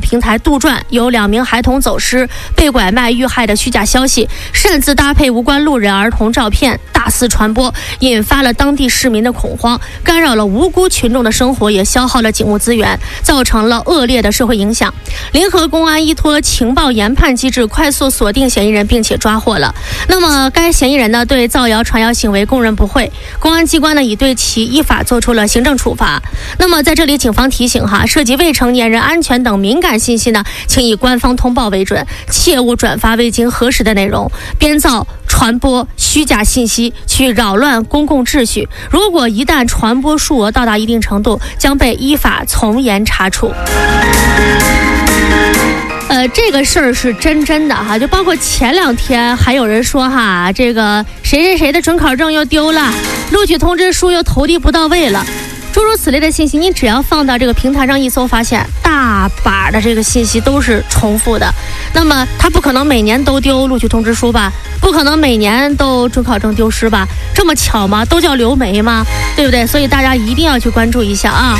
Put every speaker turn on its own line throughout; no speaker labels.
平台杜撰有2名孩童走失、被拐卖遇害的虚假消息，擅自搭配无关路人儿童照片大肆传播，引发了当地市民的恐慌，干扰了无辜群众的生活，也消耗了警务资源，造成了恶劣的社会影响。联合公安依托情报研判机制，快速锁定嫌疑人，并且抓获了。那么该嫌疑人呢，对造谣传谣行为供认不讳，公安机关呢已对其依法作出了行政处罚。那么在这里，警方提醒涉及未成年人安全等敏感信息呢，请以官方通报为准，切勿转发未经核实的内容，编造传播虚假信息去扰乱公共秩序。如果一旦传播数额到达一定程度，将被依法从严查处。这个事儿是真的就包括前2天还有人说这个谁的准考证又丢了，录取通知书又投递不到位了，诸如此类的信息，你只要放到这个平台上一搜，发现大把的这个信息都是重复的。那么他不可能每年都丢录取通知书吧，不可能每年都准考证丢失吧，这么巧吗？都叫留美吗？对不对？所以大家一定要去关注一下啊。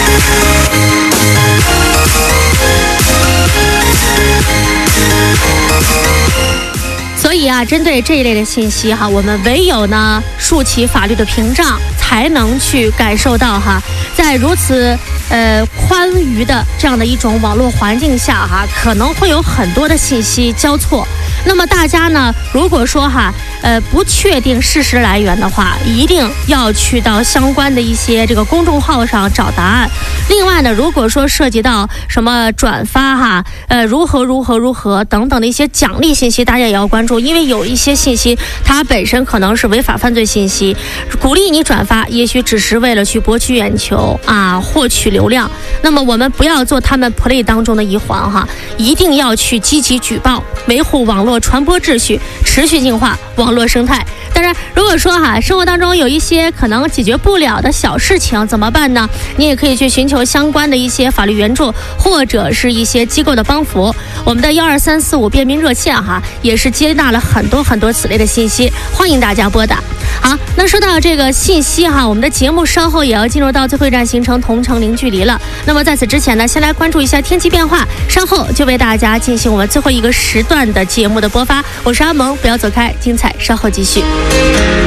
所以针对这一类的信息我们唯有呢竖起法律的屏障，才能去感受到在如此宽裕的这样的一种网络环境下可能会有很多的信息交错。那么大家呢，如果说不确定事实来源的话，一定要去到相关的一些这个公众号上找答案。另外呢，如果说涉及到什么转发如何等等的一些奖励信息，大家也要关注，因为有一些信息它本身可能是违法犯罪信息，鼓励你转发，也许只是为了去博取眼球获取流量。那么我们不要做他们 play 当中的一环一定要去积极举报，维护网络传播秩序，持续净化网络生态。当然，如果说生活当中有一些可能解决不了的小事情怎么办呢？你也可以去寻求相关的一些法律援助，或者是一些机构的帮扶。我们的12345便民热线也是接纳了很多此类的信息，欢迎大家拨打。好，那说到这个信息我们的节目稍后也要进入到最后一站行程同城零距离了。那么在此之前呢，先来关注一下天气变化，稍后就为大家进行我们最后一个时段的节目的播发。我是阿萌，不要走开，精彩稍后继续。